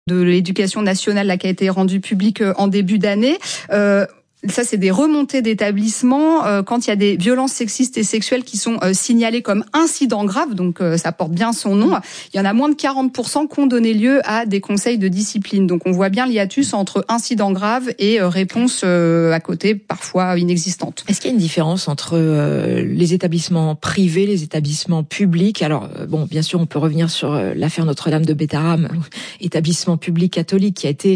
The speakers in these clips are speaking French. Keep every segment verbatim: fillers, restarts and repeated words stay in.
de l'éducation nationale là, qui a été rendu public en début d'année. Euh, Ça, c'est des remontées d'établissements euh, quand il y a des violences sexistes et sexuelles qui sont euh, signalées comme incidents graves, donc euh, ça porte bien son nom. Il y en a moins de quarante pour cent qui ont donné lieu à des conseils de discipline. Donc on voit bien l'hiatus entre incidents graves et euh, réponses euh, à côté, parfois inexistantes. Est-ce qu'il y a une différence entre euh, les établissements privés, les établissements publics ? Alors euh, bon, bien sûr, on peut revenir sur euh, l'affaire Notre-Dame de Bétarame, établissement public catholique qui a été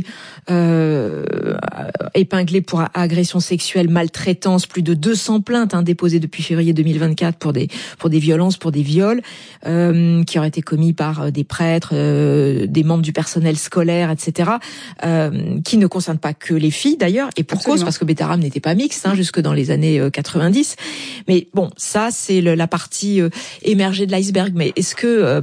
euh, épinglé pour agression agression sexuelle, maltraitance, plus de deux cents plaintes hein, déposées depuis février deux mille vingt-quatre pour des pour des violences, pour des viols euh, qui auraient été commis par euh, des prêtres, euh, des membres du personnel scolaire, et cetera. Euh, qui ne concernent pas que les filles d'ailleurs, et pour Absolument. Cause parce que Bétarame n'était pas mixte hein, jusque dans les années euh, quatre-vingt-dix. Mais bon, ça c'est le, la partie euh, émergée de l'iceberg. Mais est-ce que euh,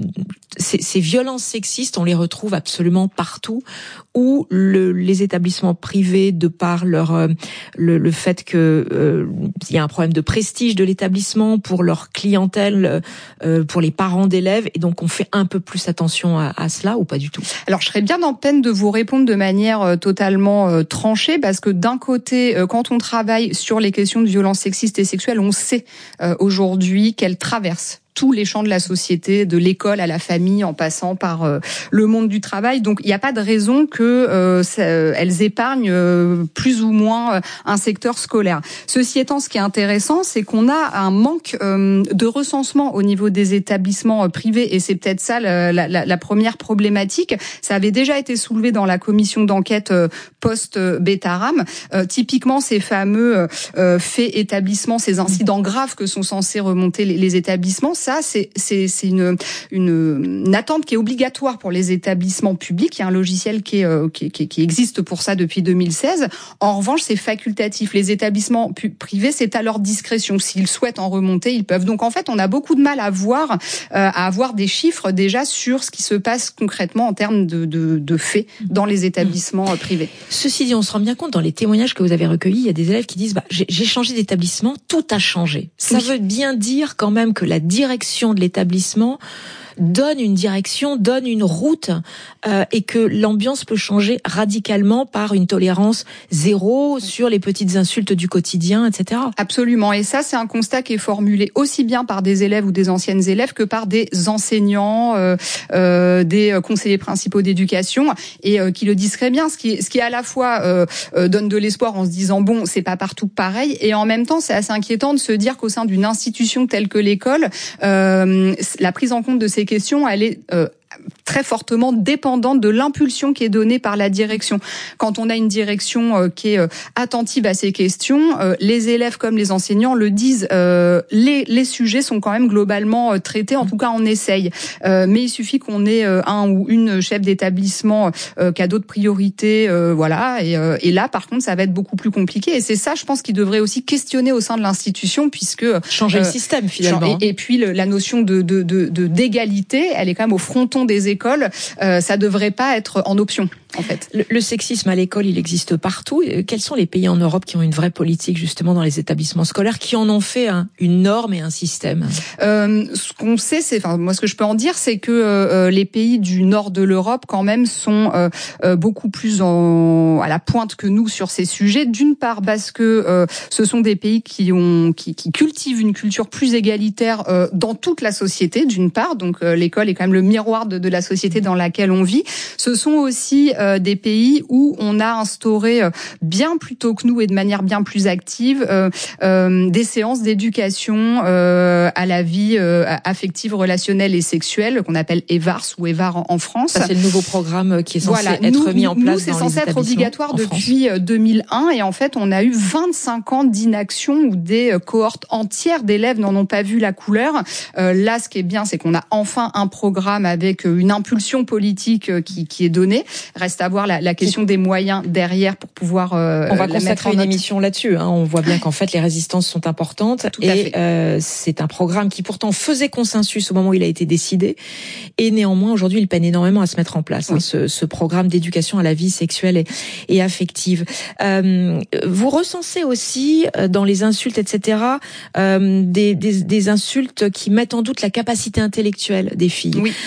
ces, ces violences sexistes, on les retrouve absolument partout, où le, les établissements privés, de par leur euh, le, le fait que euh, il y a un problème de prestige de l'établissement pour leur clientèle, euh, pour les parents d'élèves, et donc on fait un peu plus attention à, à cela ou pas du tout? Alors je serais bien en peine de vous répondre de manière euh, totalement euh, tranchée, parce que d'un côté, euh, quand on travaille sur les questions de violences sexistes et sexuelles, on sait euh, aujourd'hui qu'elles traversent tous les champs de la société, de l'école à la famille, en passant par euh, le monde du travail. Donc, il n'y a pas de raison que euh, ça, elles épargnent euh, plus ou moins euh, un secteur scolaire. Ceci étant, ce qui est intéressant, c'est qu'on a un manque euh, de recensement au niveau des établissements euh, privés, et c'est peut-être ça la, la, la première problématique. Ça avait déjà été soulevé dans la commission d'enquête euh, post-Bétarame. Euh, typiquement, ces fameux euh, faits établissements, ces incidents graves que sont censés remonter les, les établissements, ça, c'est, c'est, c'est une, une, une attente qui est obligatoire pour les établissements publics. Il y a un logiciel qui, est, euh, qui, qui, qui existe pour ça depuis deux mille seize. En revanche, c'est facultatif. Les établissements pu- privés, c'est à leur discrétion. S'ils souhaitent en remonter, ils peuvent. Donc, en fait, on a beaucoup de mal à voir, euh, à avoir des chiffres déjà sur ce qui se passe concrètement en termes de, de, de faits dans les établissements euh, privés. Ceci dit, on se rend bien compte dans les témoignages que vous avez recueillis, il y a des élèves qui disent bah, j'ai, j'ai changé d'établissement, tout a changé. Ça oui. veut bien dire quand même que la direction de l'établissement donne une direction, donne une route, euh, et que l'ambiance peut changer radicalement par une tolérance zéro sur les petites insultes du quotidien, et cetera. Absolument. Et ça, c'est un constat qui est formulé aussi bien par des élèves ou des anciennes élèves que par des enseignants, euh, euh, des conseillers principaux d'éducation, et euh, qui le disent très bien. Ce qui, ce qui à la fois euh, euh, donne de l'espoir en se disant bon, c'est pas partout pareil, et en même temps, c'est assez inquiétant de se dire qu'au sein d'une institution telle que l'école, euh, la prise en compte de ces question, elle est euh, très fortement dépendante de l'impulsion qui est donnée par la direction. Quand on a une direction euh, qui est euh, attentive à ces questions, euh, les élèves comme les enseignants le disent, euh, les, les sujets sont quand même globalement euh, traités, en tout cas on essaye. Euh, mais il suffit qu'on ait euh, un ou une chef d'établissement euh, qui a d'autres priorités, euh, voilà, et, euh, et là par contre ça va être beaucoup plus compliqué, et c'est ça je pense qu'il devrait aussi questionner au sein de l'institution, puisque... Changer euh, le système finalement. Et, et puis le, la notion de, de, de, de d'égalité, elle est quand même au fronton des écoles, euh, ça devrait pas être en option, en fait. Le, le sexisme à l'école, il existe partout. Quels sont les pays en Europe qui ont une vraie politique, justement, dans les établissements scolaires, qui en ont fait un, une norme et un système? euh, Ce qu'on sait, c'est, enfin, moi, ce que je peux en dire, c'est que euh, les pays du nord de l'Europe, quand même, sont euh, euh, beaucoup plus en, à la pointe que nous sur ces sujets. D'une part, parce que euh, ce sont des pays qui ont, qui, qui cultivent une culture plus égalitaire euh, dans toute la société, d'une part. Donc, euh, l'école est quand même le miroir de, de la société dans laquelle on vit. Ce sont aussi euh, des pays où on a instauré euh, bien plus tôt que nous et de manière bien plus active euh, euh, des séances d'éducation euh, à la vie euh, affective, relationnelle et sexuelle, qu'on appelle EVARS ou EVAR en, en France. Ça, c'est le nouveau programme qui est censé voilà. être nous, mis en place nous, c'est dans censé les être obligatoire depuis France. deux mille un, et en fait, on a eu vingt-cinq ans d'inaction où des cohortes entières d'élèves n'en ont pas vu la couleur. Euh, là, ce qui est bien, c'est qu'on a enfin un programme avec une impulsion politique qui, qui est donnée. Reste à voir la, la question des moyens derrière pour pouvoir euh, on va la consacrer mettre en une note. émission là-dessus. Hein. On voit bien qu'en fait les résistances sont importantes. Tout à et fait. Euh, c'est un programme qui pourtant faisait consensus au moment où il a été décidé. Et néanmoins aujourd'hui il peine énormément à se mettre en place. Oui. Hein, ce, ce programme d'éducation à la vie sexuelle et, et affective. Euh, vous recensez aussi dans les insultes, et cetera, euh, des, des, des insultes qui mettent en doute la capacité intellectuelle des filles. Oui. Euh,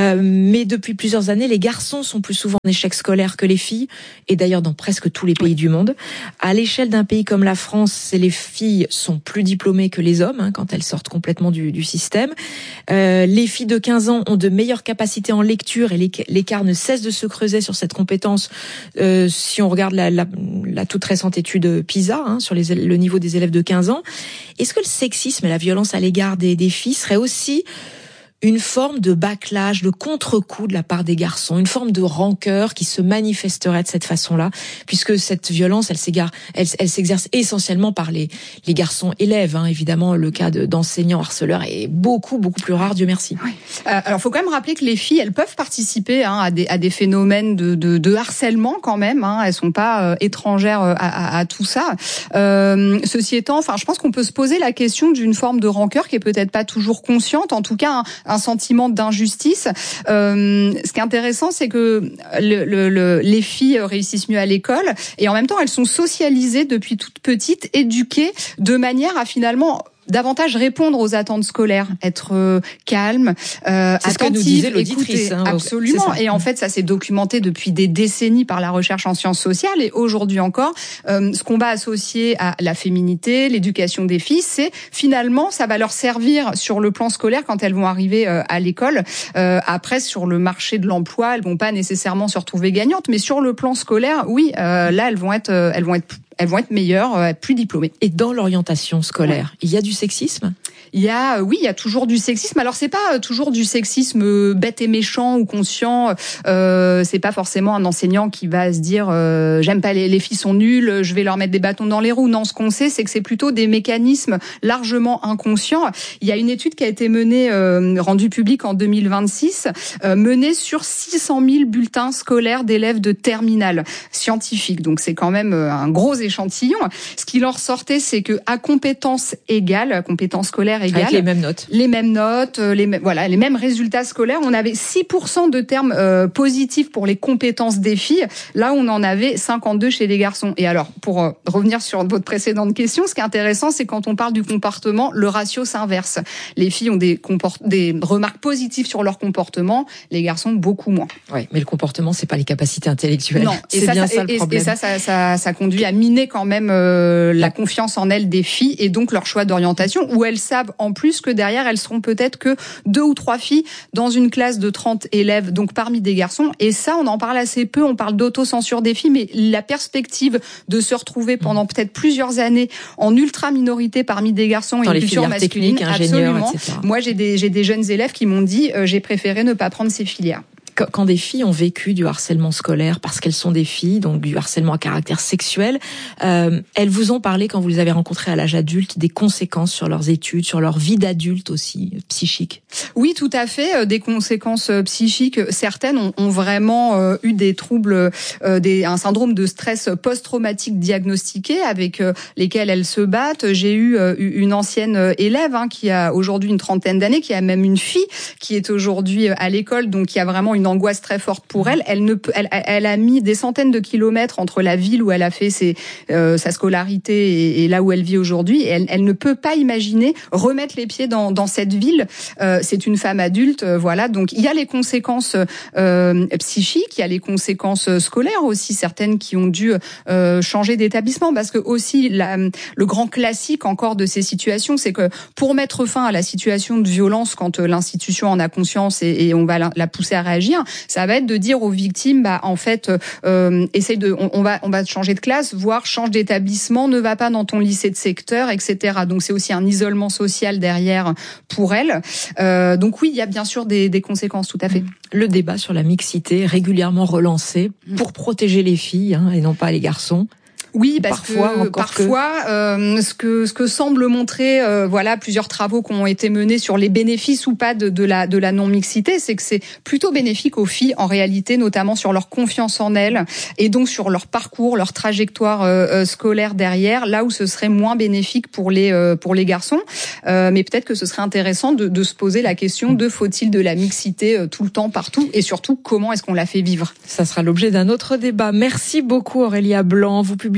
Euh, mais depuis plusieurs années, les garçons sont plus souvent en échec scolaire que les filles, et d'ailleurs dans presque tous les pays oui. du monde. À l'échelle d'un pays comme la France, les filles sont plus diplômées que les hommes hein, quand elles sortent complètement du, du système. Euh, les filles de quinze ans ont de meilleures capacités en lecture et l'écart ne cesse de se creuser sur cette compétence. Euh, si on regarde la, la, la toute récente étude PISA hein, sur les, le niveau des élèves de quinze ans, est-ce que le sexisme et la violence à l'égard des, des filles seraient aussi une forme de backlash, de contre-coup de la part des garçons, une forme de rancœur qui se manifesterait de cette façon-là, puisque cette violence, elle s'égare, elle, elle s'exerce essentiellement par les, les garçons élèves. Hein. Évidemment, le cas de, d'enseignants harceleurs est beaucoup, beaucoup plus rare, Dieu merci. Oui. Euh, alors, il faut quand même rappeler que les filles, elles peuvent participer hein, à, des, à des phénomènes de, de, de harcèlement quand même. Hein. Elles sont pas euh, étrangères à, à, à tout ça. Euh, ceci étant, enfin, je pense qu'on peut se poser la question d'une forme de rancœur qui est peut-être pas toujours consciente, en tout cas. Un, un sentiment d'injustice. Euh, ce qui est intéressant, c'est que le, le, le, les filles réussissent mieux à l'école et en même temps, elles sont socialisées depuis toute petite, éduquées de manière à finalement davantage répondre aux attentes scolaires, être euh, calme, euh, c'est attentive, ce que nous disait l'auditrice, écouter. Hein, absolument. Et en fait, ça s'est documenté depuis des décennies par la recherche en sciences sociales et aujourd'hui encore, euh, ce qu'on va associer à la féminité, l'éducation des filles, c'est finalement, ça va leur servir sur le plan scolaire quand elles vont arriver euh, à l'école. Euh, après, sur le marché de l'emploi, elles vont pas nécessairement se retrouver gagnantes, mais sur le plan scolaire, oui, euh, là, elles vont être, euh, elles vont être elles vont être meilleures, euh, plus diplômées. Et dans l'orientation scolaire, ouais. il y a du sexisme ? Il y a, oui, il y a toujours du sexisme. Alors c'est pas toujours du sexisme bête et méchant ou conscient. Euh, c'est pas forcément un enseignant qui va se dire euh, j'aime pas les, les filles sont nulles, je vais leur mettre des bâtons dans les roues. Non, ce qu'on sait, c'est que c'est plutôt des mécanismes largement inconscients. Il y a une étude qui a été menée, euh, rendue publique en deux mille vingt-six, euh, menée sur six cent mille bulletins scolaires d'élèves de terminale scientifiques. Donc c'est quand même un gros échantillon. Ce qui leur sortait, c'est que à compétences égales, compétences scolaires égales, avec les mêmes notes, les mêmes notes, les mêmes, voilà, les mêmes résultats scolaires. On avait six pour cent de termes euh, positifs pour les compétences des filles. Là, on en avait cinquante-deux chez les garçons. Et alors, pour euh, revenir sur votre précédente question, ce qui est intéressant, c'est quand on parle du comportement, le ratio s'inverse. Les filles ont des, comport- des remarques positives sur leur comportement, les garçons beaucoup moins. Oui, mais le comportement, c'est pas les capacités intellectuelles. Non, c'est et ça, bien ça, ça le et, problème. Et ça, ça, ça, ça conduit à miner quand même euh, la confiance en elles des filles et donc leur choix d'orientation, où elles savent en plus que derrière, elles seront peut-être que deux ou trois filles dans une classe de trente élèves, donc parmi des garçons. Et ça, on en parle assez peu. On parle d'autocensure des filles, mais la perspective de se retrouver pendant peut-être plusieurs années en ultra-minorité parmi des garçons dans et une culture masculine, absolument. et cetera. Moi, j'ai des, j'ai des jeunes élèves qui m'ont dit euh, j'ai préféré ne pas prendre ces filières. Quand des filles ont vécu du harcèlement scolaire parce qu'elles sont des filles, donc du harcèlement à caractère sexuel, euh, elles vous ont parlé, quand vous les avez rencontrées à l'âge adulte, des conséquences sur leurs études, sur leur vie d'adulte aussi, psychique. Oui, tout à fait. Des conséquences psychiques. Certaines ont, ont vraiment euh, eu des troubles, euh, des, un syndrome de stress post-traumatique diagnostiqué avec euh, lesquels elles se battent. J'ai eu euh, une ancienne élève hein, qui a aujourd'hui une trentaine d'années, qui a même une fille qui est aujourd'hui à l'école, donc qui a vraiment une angoisse très forte pour elle. Elle ne peut, elle, elle a mis des centaines de kilomètres entre la ville où elle a fait ses, euh, sa scolarité et, et là où elle vit aujourd'hui. Et elle, elle ne peut pas imaginer remettre les pieds dans, dans cette ville. Euh, c'est une femme adulte, euh, voilà. Donc il y a les conséquences euh, psychiques, il y a les conséquences scolaires aussi, certaines qui ont dû euh, changer d'établissement, parce que aussi la, le grand classique encore de ces situations, c'est que pour mettre fin à la situation de violence, quand l'institution en a conscience et, et on va la, la pousser à réagir, ça va être de dire aux victimes, bah en fait, euh, essaye de, on, on va, on va te changer de classe, voire change d'établissement, ne va pas dans ton lycée de secteur, et cetera. Donc c'est aussi un isolement social derrière pour elles. Euh, donc oui, il y a bien sûr des, des conséquences, tout à fait. Le débat sur la mixité régulièrement relancé pour protéger les filles hein, et non pas les garçons. Oui, parce parfois, que parfois, que... Euh, ce que ce que semble montrer, euh, voilà, plusieurs travaux qui ont été menés sur les bénéfices ou pas de, de la de la non mixité, c'est que c'est plutôt bénéfique aux filles en réalité, notamment sur leur confiance en elles et donc sur leur parcours, leur trajectoire euh, scolaire derrière. Là où ce serait moins bénéfique pour les euh, pour les garçons, euh, mais peut-être que ce serait intéressant de, de se poser la question de faut-il de la mixité euh, tout le temps, partout, et surtout comment est-ce qu'on la fait vivre. Ça sera l'objet d'un autre débat. Merci beaucoup Aurélia Blanc. Vous publiez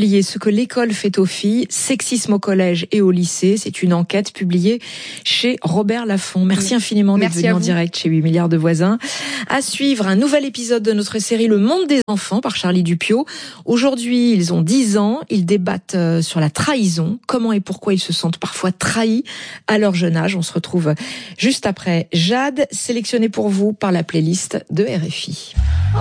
publié Ce que l'école fait aux filles, sexisme au collège et au lycée. C'est une enquête publiée chez Robert Laffont. Merci infiniment d'être venu en direct chez huit milliards de voisins. À suivre, un nouvel épisode de notre série Le Monde des enfants par Charlie Dupiot. Aujourd'hui, ils ont dix ans. Ils débattent sur la trahison. Comment et pourquoi ils se sentent parfois trahis à leur jeune âge. On se retrouve juste après Jade, sélectionnée pour vous par la playlist de R F I.